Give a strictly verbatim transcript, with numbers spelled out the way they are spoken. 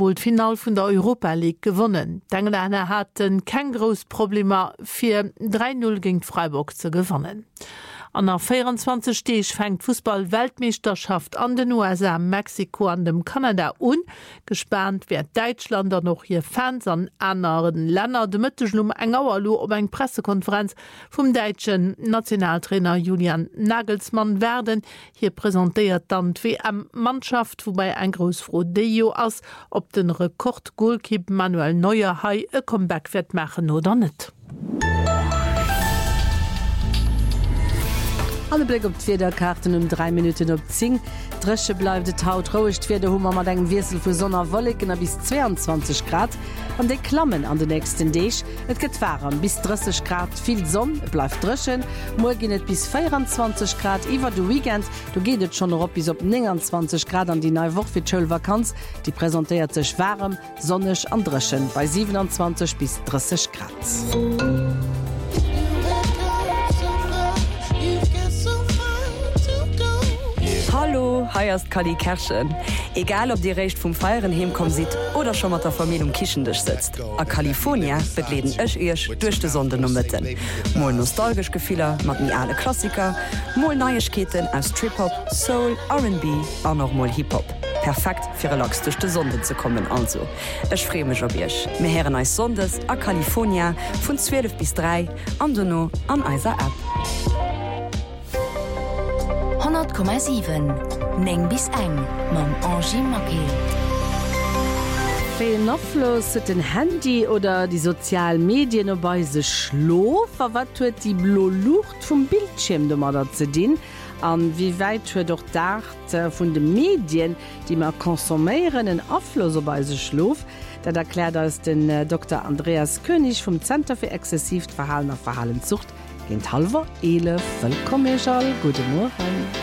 Istanbul Final vun der Europa League gewonnen. D'Engländer hatten kein gros Problem fir drei null gegen Freiburg zu gewinnen. An der vierundzwanzig Stech fängt Fußball-Weltmeisterschaft an den U S A, Mexiko an dem Kanada un. Gespannt wer Deutschlander noch hier Fans an anderen Länder de Mëtteschlum engauerlo op eng Pressekonferenz vom deutschen Nationaltrainer Julian Nagelsmann werden. Hier präsentiert dann W M-Mannschaft, wobei ein Großfroh Deo ass, ob den Rekord-Goalkeeper Manuel Neuer Hai e Comeback wird machen oder nicht. Alle Blick op d'Wederkarten um drei Minuten op zing. Dresche bleibt de Haut roucht fir de Hummer mat engem Wirsel vu Sonner Wollleken a bis zweiundzwanzig Grad. An de Klammen an den nächsten Deeg. Et gët waren bis dreißig Grad viel Sonn, bleif dreschen. Morgen net bis vierundzwanzig Grad iwwer de Weekend. Du gehtt schon op bis op neunundzwanzig Grad an die neue Woche fir d'Schulvakanz. Die präsentiert sech warm, sonnech an dreschen bei siebenundzwanzig bis dreißig Grad. Hallo, heierst Kali Kerschen. Egal ob dir recht vum Feieren hemkom sit oder schon mat der Familie um Kichendech sitzt. A California begleden ech ech durch de Sonden um Mitten. Moll nostalgisch Gefehler mat nie alle Klassiker, moll Neuigkeiten aus Trip-Hop, Soul, R and B an noch moll Hip-Hop. Perfekt fir relax durch de Sonde zu kommen also. Ech freu mech op ichch. Me heren als Sondes a California vun zwölf bis drei an duno an eiser App. hundert Komma sieben Neng bis eng mam Angie Maké. Fe nochlos den Handy oder die sozialen Medien obei se schlo, wat huet die blo Lucht vum Bildschirm de Mader ze din, an wie weit hue doch dacht äh, vun de Medien, die man konsumieren en Afflos bei se schlof. Dat erklärt als den äh, Doktor Andreas König vom Center für exzessiv Verhalten auf Verhaltenszucht. Gen halber ele, willkommen, Guten Morgen.